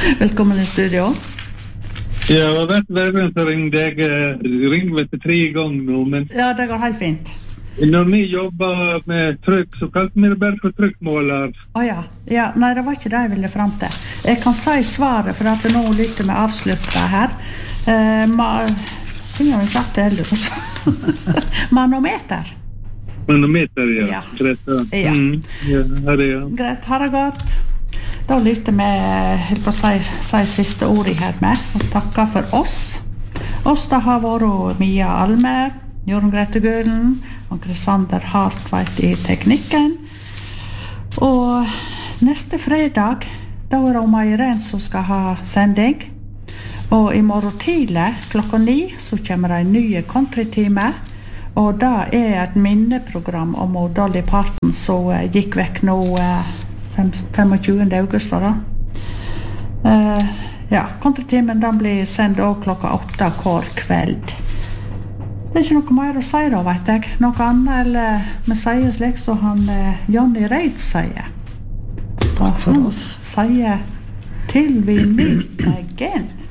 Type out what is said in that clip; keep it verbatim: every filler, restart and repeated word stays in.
Velkommen i studio. Ja, jeg har vært verden så ringte jeg, ringte vet tre ganger nå, men... Ja, det går helt fint. Når vi jobber med trykk, så kalte vi det bare for trykkmåler. Åja, ja, nei, det var ikke det jeg ville frem til. Jeg kan si svaret, for at nå lytter vi avsluttet her. Uh, ma... Finner vi ikke alt det heller. Manometer. Manometer, ja. Ja. Greit, ja. Ja. Mm, ja, her er ja. Greit, ha det godt. Da lytter vi, helt på å si, si siste ordet her med, og takker for oss. Oss da har vært Mia Almer, Jorunn Grete Gølen, og Krisander Hartveit i teknikken. Og neste fredag, da er det Mairen som skal ha sending. Og i morgen tidlig, klokka ni, så kommer det en ny countrytime. Og det er et minneprogram om Dolly Parton som gikk vekk nå tjuefem august. Da. Uh, ja, countrytimen den blir sendt også klokka åtte hver kveld. Det er ikke noe mer å si da, vet jeg. Noe annet, eller vi sier slik som han uh, Johnny Reid sier. Takk for oss. Sier til vi meet again.